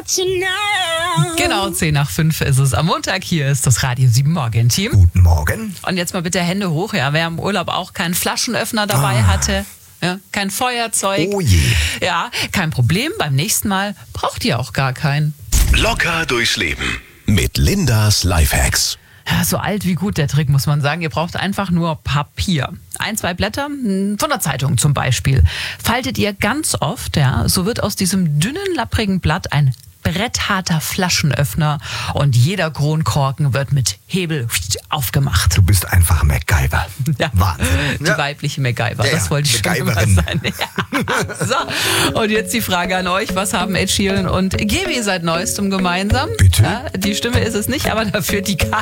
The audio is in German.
Genau, 10:05 ist es am Montag. Hier ist das Radio 7 Morgen-Team. Guten Morgen. Und jetzt mal bitte Hände hoch. Ja, wer im Urlaub auch keinen Flaschenöffner dabei hatte, ja, kein Feuerzeug. Oh je. Ja, kein Problem. Beim nächsten Mal braucht ihr auch gar keinen. Locker durchs Leben mit Lindas Lifehacks. Ja, so alt wie gut der Trick, muss man sagen. Ihr braucht einfach nur Papier. 1, 2 Blätter von der Zeitung zum Beispiel. Faltet ihr ganz oft, ja, so wird aus diesem dünnen, lapprigen Blatt ein brettharter Flaschenöffner und jeder Kronkorken wird mit Hebel aufgemacht. Du bist einfach MacGyver. Ja. Wahnsinn. Die weibliche MacGyver, das wollte ich schon immer MacGyverin. sein. Ja. So, und jetzt die Frage an euch, was haben Ed Sheeran und Gibi seit Neuestem gemeinsam? Bitte? Ja, die Stimme ist es nicht, aber dafür die Karte.